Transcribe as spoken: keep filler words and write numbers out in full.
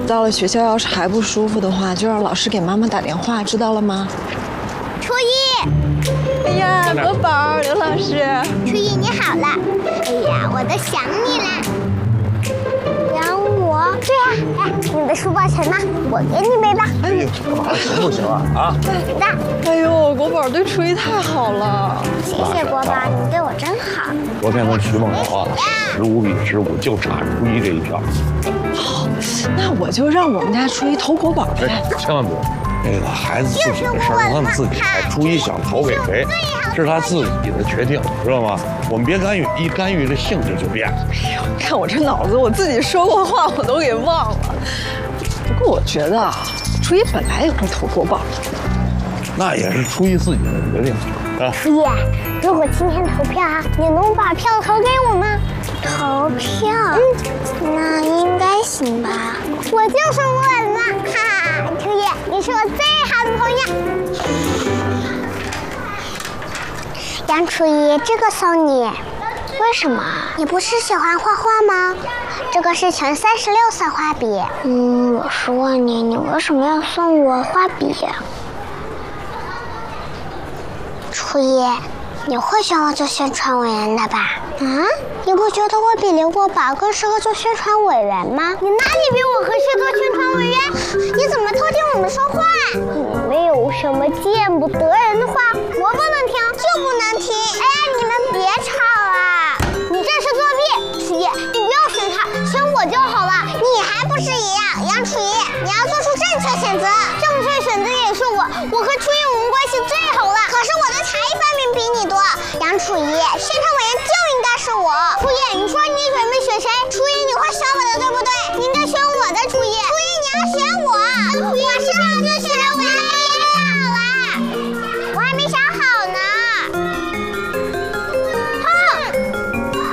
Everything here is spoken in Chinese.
到了学校要是还不舒服的话，就让老师给妈妈打电话，知道了吗？ 初一， 哎呀，国宝，刘老师， 初一你好了。哎呀，我都想你了。养我？对呀、啊，哎，你的书包沉呢，我给你背吧。 哎呦，干嘛行不行啊？啊？ 对的。 哎呦，国宝对初一太好了。 谢谢国宝，你对我真好。 昨天跟徐梦瑶啊，十五比十五，就差初一这一票。 好，那我就让我们家初一投国宝呗。 哎，千万别！那个孩子自己的事儿，让他们自己来。初一想投给谁，是他自己的决定，知道吗？我们别干预，一干预这性质就变了。 哎呦，看我这脑子，我自己说过话我都给忘了。不过我觉得啊，初一本来也会投国宝。 那也是初一自己的决定啊。 初一，如果今天投票啊，你能把票投给我吗？投票？嗯，那应该行吧。我就是稳了，哈哈！初一，你是我最好的朋友。杨初一，这个送你。为什么？你不是喜欢画画吗？这个是全三十六色画笔。嗯，我是问你，你为什么要送我画笔？初一，你会选我做宣传委员的吧？啊？你不觉得我比刘国宝更适合做宣传委员吗？你哪里比我合适做宣传委员？你怎么偷听我们说话？你们有什么见不得人的话，我不能听就不能听。哎呀，你们别吵了！你这是作弊，初一，你不要选他，选我就好了。你还不是一样，杨初一，你要做出正确选择。正确选择也是我，我和初一我们关系最好了。可是我的才艺方面比你多，杨初一，宣传委员就应该是我。初一，你说你准备选谁？初一，你会选我的